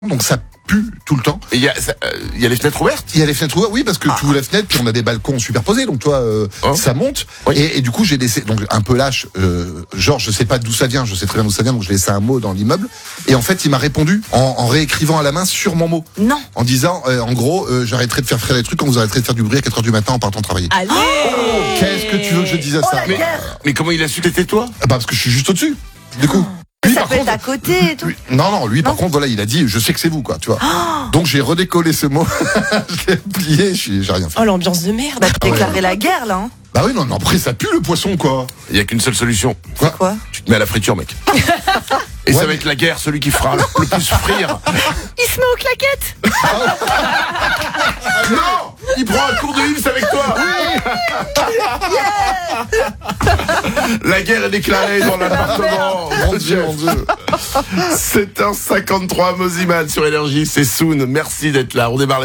Donc ça pue tout le temps. Et il y a les fenêtres ouvertes. Il y a les fenêtres ouvertes, oui, parce que tu ouvres la fenêtre, puis on a des balcons superposés, donc toi, ça monte. Oui. Et du coup, j'ai laissé, donc un peu lâche, genre, je sais pas d'où ça vient, je sais très bien d'où ça vient, donc je laissé un mot dans l'immeuble. Et en fait, il m'a répondu en réécrivant à la main sur mon mot. Non. En disant, en gros, j'arrêterai de faire frire les trucs quand vous arrêterez de faire du bruit à 4h du matin en partant travailler. Allez. Qu'est-ce que tu veux que je dise à ça? Mais comment il a su que c'était toi? Parce que je suis juste au-dessus. Du coup. Lui, ça peut être à côté et tout. Lui, par contre, voilà, il a dit, je sais que c'est vous, quoi, tu vois. Donc, j'ai redécollé ce mot, je l'ai plié, j'ai rien fait. Oh, l'ambiance de merde. Bah, déclarer la guerre, là, hein. Bah oui, non, après, ça pue le poisson, quoi. Il y a qu'une seule solution. Quoi? Tu te mets à la friture, mec. Et ça va être la guerre, celui qui fera le plus frire. Il se met aux claquettes. Non! Il prend un cours de Hims avec toi. La guerre est déclarée dans l'appartement. Mon Dieu, mon Dieu. 7h53, Moziman sur Énergie, c'est Soon. Merci d'être là. On démarre.